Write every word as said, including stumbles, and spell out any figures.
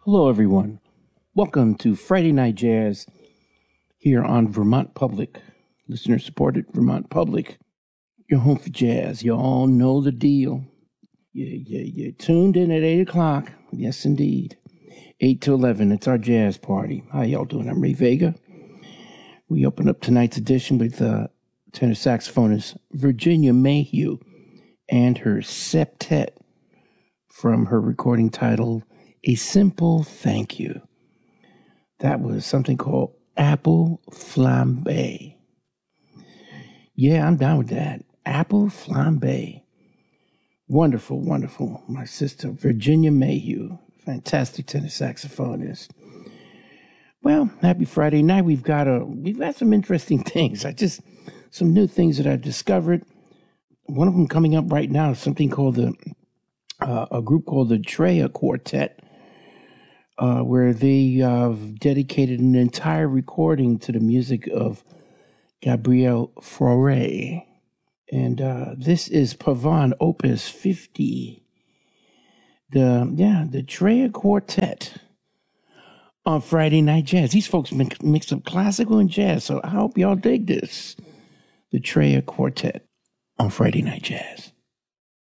Hello, everyone. Welcome to Friday Night Jazz here on Vermont Public, listener-supported Vermont Public. Your home for jazz. You all know the deal. You, you, you're tuned in at eight o'clock. Yes, indeed. eight to eleven. It's our jazz party. How y'all doing? I'm Ray Vega. We open up tonight's edition with uh, tenor saxophonist Virginia Mayhew and her septet from her recording titled A Simple Thank You. That was something called Apple Flambe. Yeah, I'm down with that. Apple Flambe. Wonderful, wonderful. My sister, Virginia Mayhew, fantastic tenor saxophonist. Well, happy Friday night. We've got a, we've got some interesting things. I just, some new things that I've discovered. One of them coming up right now is something called the, uh, a group called the Treya Quartet, uh, where they uh, dedicated an entire recording to the music of Gabriel Fauré. And uh, this is Pavane Opus fifty. The, yeah, the Treya Quartet on Friday Night Jazz. These folks mix, mix up classical and jazz, so I hope y'all dig this. The Treya Quartet on Friday Night Jazz.